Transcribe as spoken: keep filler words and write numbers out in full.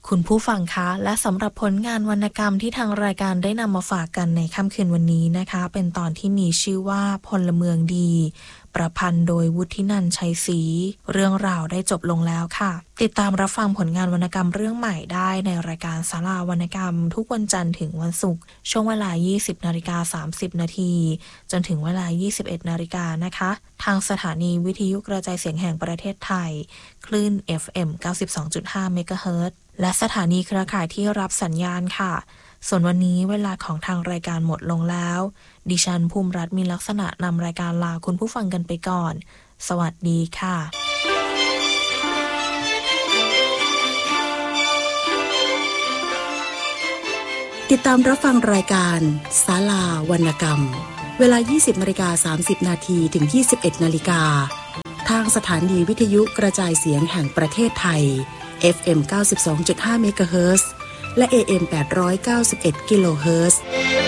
คุณผู้ฟังคะและสำหรับผลงานวรรณกรรมที่ทางรายการได้นำมาฝากกันในค่ำคืนวันนี้นะคะเป็นตอนที่มีชื่อว่าพลเมืองดีประพันธ์โดยวุฒินันท์ชัยศรีเรื่องราวได้จบลงแล้วค่ะติดตามรับฟังผลงานวรรณกรรมเรื่องใหม่ได้ในรายการศาลาวรรณกรรมทุกวันจันทร์ถึงวันศุกร์ช่วงเวลา ยี่สิบนาฬิกาสามสิบนาทีจนถึงเวลา ยี่สิบเอ็ดนาฬิกานะคะทางสถานีวิทยุกระจายเสียงแห่งประเทศไทยคลื่น เอฟ เอ็ม เก้าสิบสองจุดห้า เมกะเฮิรตซ์และสถานีเครือข่ายที่รับสัญญาณค่ะส่วนวันนี้เวลาของทางรายการหมดลงแล้วดิฉันภูมิรัตน์มีลักษณะนำรายการลาคุณผู้ฟังกันไปก่อนสวัสดีค่ะติดตามรับฟังรายการศาลาวรรณกรรมเวลา ยี่สิบนาฬิกาสามสิบนาทีถึง ยี่สิบเอ็ดนาฬิกาทางสถานีวิทยุกระจายเสียงแห่งประเทศไทย เอฟ เอ็ม เก้าสิบสองจุดห้า เมกะเฮิรตซ์และ เอ เอ็ม แปดร้อยเก้าสิบเอ็ด กิโลเฮิรตซ์